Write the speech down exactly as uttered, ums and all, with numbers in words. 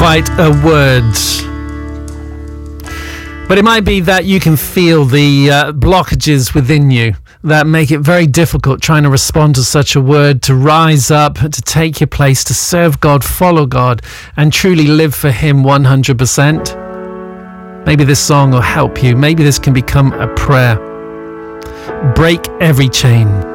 quite a word. But it might be that you can feel the uh, blockages within you that make it very difficult trying to respond to such a word, to rise up, to take your place, to serve God, follow God, and truly live for Him one hundred percent. Maybe this song will help you. Maybe this can become a prayer. Break every chain.